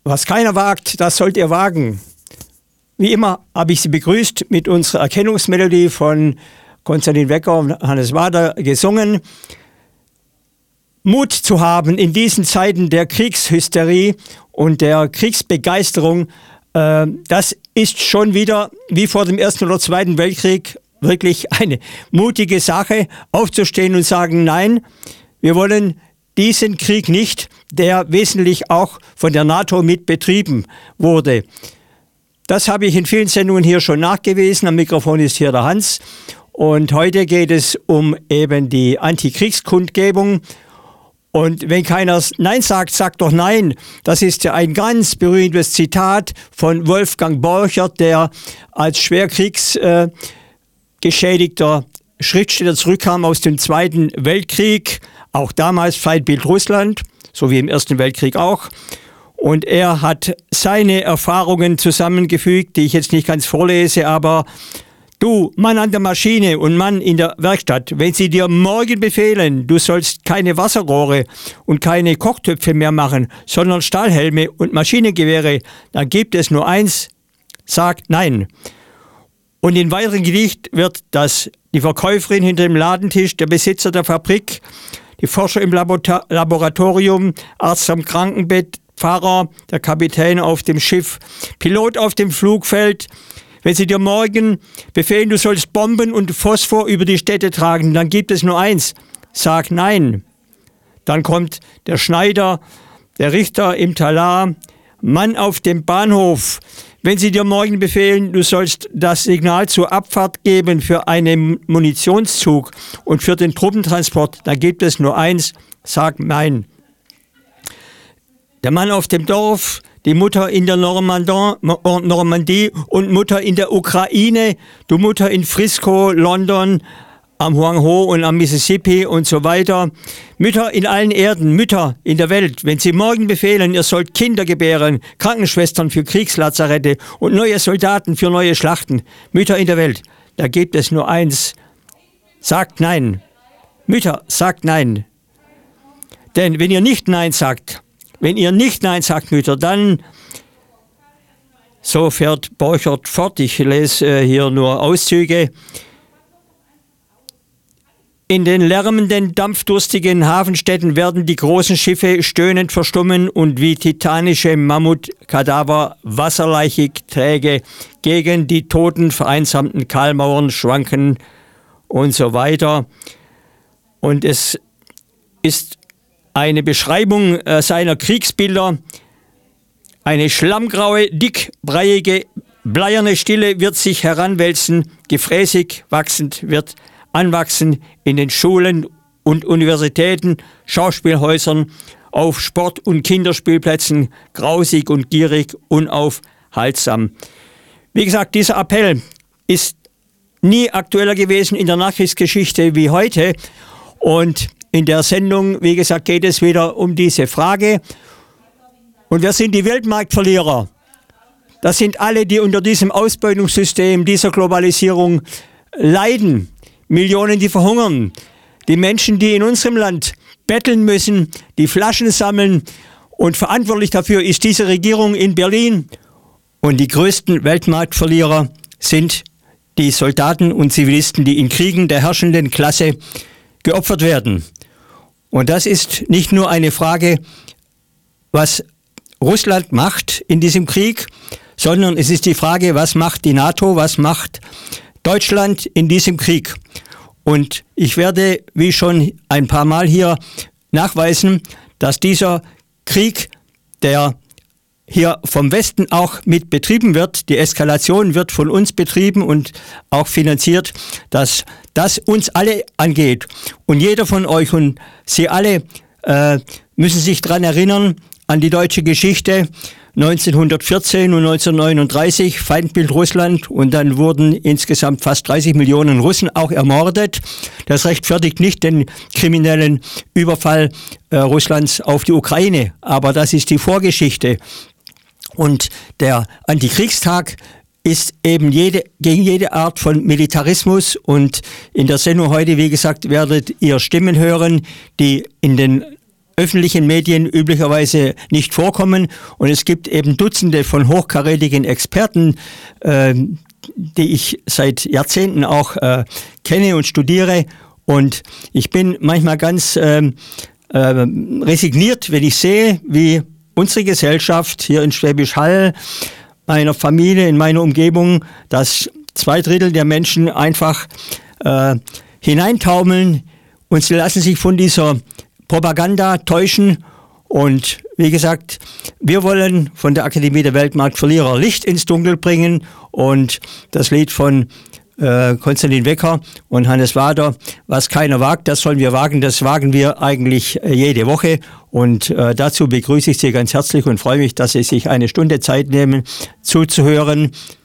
Was keiner wagt, das sollt ihr wagen. Wie immer habe ich Sie begrüßt mit unserer Erkennungsmelodie von Konstantin Wecker und Hannes Wader gesungen. Mut zu haben in diesen Zeiten der Kriegshysterie und der Kriegsbegeisterung, das ist schon wieder wie vor dem Ersten oder Zweiten Weltkrieg wirklich eine mutige Sache, aufzustehen und sagen, nein, wir wollen diesen Krieg nicht, der wesentlich auch von der NATO mit betrieben wurde. Das habe ich in vielen Sendungen hier schon nachgewiesen. Am Mikrofon ist hier der Hans. Und heute geht es um eben die Antikriegskundgebung. Und wenn keiner Nein sagt, sagt doch Nein. Das ist ja ein ganz berühmtes Zitat von Wolfgang Borchert, der als schwerkriegsgeschädigter Schriftsteller zurückkam aus dem Zweiten Weltkrieg. Auch damals Feindbild Russland, so wie im Ersten Weltkrieg auch. Und er hat seine Erfahrungen zusammengefügt, die ich jetzt nicht ganz vorlese, aber du, Mann an der Maschine und Mann in der Werkstatt, wenn sie dir morgen befehlen, du sollst keine Wasserrohre und keine Kochtöpfe mehr machen, sondern Stahlhelme und Maschinengewehre, dann gibt es nur eins, sag Nein. Und in weiteren Gedicht wird die Verkäuferin hinter dem Ladentisch, der Besitzer der Fabrik, die Forscher im Laboratorium, Arzt am Krankenbett, Pfarrer, der Kapitän auf dem Schiff, Pilot auf dem Flugfeld. Wenn sie dir morgen befehlen, du sollst Bomben und Phosphor über die Städte tragen, dann gibt es nur eins, sag Nein. Dann kommt der Schneider, der Richter im Talar, Mann auf dem Bahnhof. Wenn sie dir morgen befehlen, du sollst das Signal zur Abfahrt geben für einen Munitionszug und für den Truppentransport, dann gibt es nur eins, sag Nein. Der Mann auf dem Dorf, die Mutter in der Normandie und Mutter in der Ukraine, du Mutter in Frisco, London, am Hoang Ho und am Mississippi und so weiter. Mütter in allen Erden, Mütter in der Welt, wenn sie morgen befehlen, ihr sollt Kinder gebären, Krankenschwestern für Kriegslazarette und neue Soldaten für neue Schlachten. Mütter in der Welt, da gibt es nur eins, sagt Nein. Mütter, sagt Nein. Denn wenn ihr nicht Nein sagt, Mütter, dann, so fährt Borchert fort, ich lese hier nur Auszüge, in den lärmenden, dampfdurstigen Hafenstädten werden die großen Schiffe stöhnend verstummen und wie titanische Mammutkadaver wasserleichig träge gegen die toten, vereinsamten Kahlmauern schwanken und so weiter. Und es ist eine Beschreibung seiner Kriegsbilder. Eine schlammgraue, dickbreiige, bleierne Stille wird sich heranwälzen, gefräßig wachsend wird anwachsen in den Schulen und Universitäten, Schauspielhäusern, auf Sport- und Kinderspielplätzen, grausig und gierig, unaufhaltsam. Wie gesagt, dieser Appell ist nie aktueller gewesen in der Nachkriegsgeschichte wie heute. Und in der Sendung, wie gesagt, geht es wieder um diese Frage. Und wer sind die Weltmarktverlierer? Das sind alle, die unter diesem Ausbeutungssystem, dieser Globalisierung leiden. Millionen, die verhungern. Die Menschen, die in unserem Land betteln müssen, die Flaschen sammeln. Und verantwortlich dafür ist diese Regierung in Berlin. Und die größten Weltmarktverlierer sind die Soldaten und Zivilisten, die in Kriegen der herrschenden Klasse geopfert werden. Und das ist nicht nur eine Frage, was Russland macht in diesem Krieg, sondern es ist die Frage, was macht die NATO, was macht Deutschland in diesem Krieg. Und ich werde, wie schon ein paar Mal hier, nachweisen, dass dieser Krieg, der hier vom Westen auch mit betrieben wird, die Eskalation wird von uns betrieben und auch finanziert, dass das uns alle angeht. Und jeder von euch und Sie alle müssen sich daran erinnern, an die deutsche Geschichte 1914 und 1939, Feindbild Russland, und dann wurden insgesamt fast 30 Millionen Russen auch ermordet. Das rechtfertigt nicht den kriminellen Überfall Russlands auf die Ukraine, aber das ist die Vorgeschichte. Und der Antikriegstag ist eben gegen jede Art von Militarismus, und in der Sendung heute, wie gesagt, werdet ihr Stimmen hören, die in den öffentlichen Medien üblicherweise nicht vorkommen. Und es gibt eben Dutzende von hochkarätigen Experten, die ich seit Jahrzehnten auch kenne und studiere. Und ich bin manchmal ganz resigniert, wenn ich sehe, wie unsere Gesellschaft hier in Schwäbisch Hall, meiner Familie, in meiner Umgebung, dass 2/3 der Menschen einfach hineintaumeln und sie lassen sich von dieser Propaganda täuschen. Und wie gesagt, wir wollen von der Akademie der Weltmarktverlierer Licht ins Dunkel bringen. Und das Lied von Konstantin Wecker und Hannes Wader, was keiner wagt, das sollen wir wagen, das wagen wir eigentlich jede Woche. Und dazu begrüße ich Sie ganz herzlich und freue mich, dass Sie sich eine Stunde Zeit nehmen, zuzuhören